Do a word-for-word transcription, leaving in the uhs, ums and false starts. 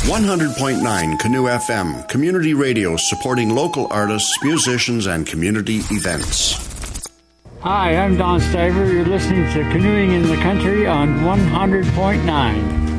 one hundred point nine Canoe F M, community radio supporting local artists, musicians, and community events. Hi, I'm Don Stiver. You're listening to Canoeing in the Country on one hundred point nine.